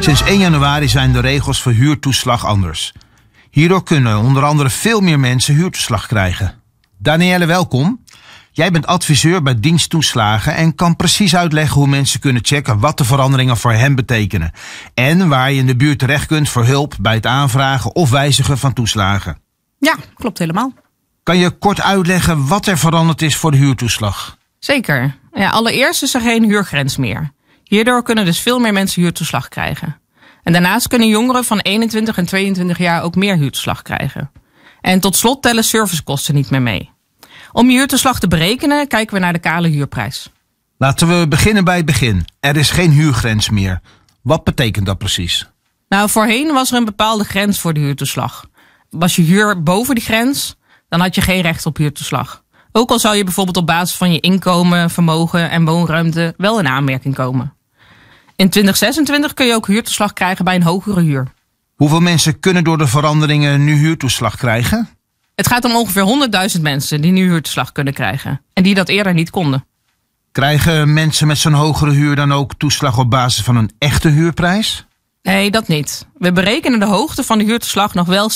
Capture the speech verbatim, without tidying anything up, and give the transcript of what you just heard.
Sinds één januari zijn de regels voor huurtoeslag anders. Hierdoor kunnen onder andere veel meer mensen huurtoeslag krijgen. Danielle, welkom. Jij bent adviseur bij Diensttoeslagen en kan precies uitleggen hoe mensen kunnen checken wat de veranderingen voor hen betekenen. En waar je in de buurt terecht kunt voor hulp bij het aanvragen of wijzigen van toeslagen. Ja, klopt helemaal. Kan je kort uitleggen wat er veranderd is voor de huurtoeslag? Zeker. Ja, allereerst is er geen huurgrens meer. Hierdoor kunnen dus veel meer mensen huurtoeslag krijgen. En daarnaast kunnen jongeren van eenentwintig en tweeëntwintig jaar ook meer huurtoeslag krijgen. En tot slot tellen servicekosten niet meer mee. Om je huurtoeslag te berekenen kijken we naar de kale huurprijs. Laten we beginnen bij het begin. Er is geen huurgrens meer. Wat betekent dat precies? Nou, voorheen was er een bepaalde grens voor de huurtoeslag. Was je huur boven die grens, dan had je geen recht op huurtoeslag. Ook al zou je bijvoorbeeld op basis van je inkomen, vermogen en woonruimte wel in aanmerking komen. In twintig zesentwintig kun je ook huurtoeslag krijgen bij een hogere huur. Hoeveel mensen kunnen door de veranderingen nu huurtoeslag krijgen? Het gaat om ongeveer honderdduizend mensen die nu huurtoeslag kunnen krijgen. En die dat eerder niet konden. Krijgen mensen met zo'n hogere huur dan ook toeslag op basis van een echte huurprijs? Nee, dat niet. We berekenen de hoogte van de huurtoeslag nog wel